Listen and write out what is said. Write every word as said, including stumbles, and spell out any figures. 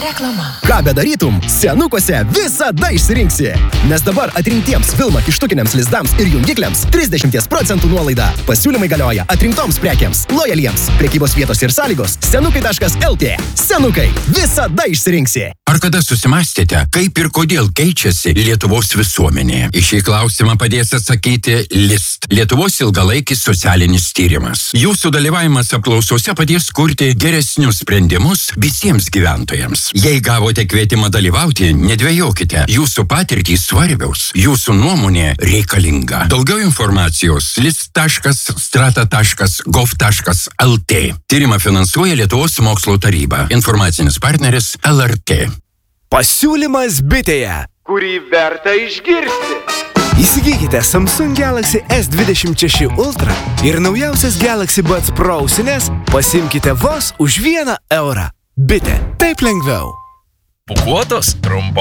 Reklama. Ką bedarytum, senukuose visada išsirinksi. Nes dabar atrinktiems Vilma kištukiniams lizdams ir jungikliams trisdešimt procentų nuolaida. Pasiūlymai galioja atrinktoms prekiams, lojaliems. Prekybos vietos ir sąlygos senukai taškas lt. Senukai, visada išsirinksi. Ar kada susimastėte, kaip ir kodėl keičiasi Lietuvos visuomenė? Į šį klausimą padės atsakyti List, Lietuvos ilgalaikis socialinis tyrimas. Jūsų dalyvavimas apklausose padės kurti geresnius sprendimus visiems gyventojams. Jei gavote kvietimą dalyvauti, nedvejokite. Jūsų patirtys svarbiaus, jūsų nuomonė reikalinga. Daugiau informacijos list taškas strata taškas gov taškas lt. Tyrimą finansuoja Lietuvos mokslo taryba. Informacinis partneris L R T. Pasiūlymas bitėje, kurį verta išgirsti. Įsigykite Samsung Galaxy S dvidešimt šeši Ultra ir naujausias Galaxy Buds Pro ausines pasimkite vos už vieną eurą. Bitė, taip lengviau. Pūkuotos, trumpo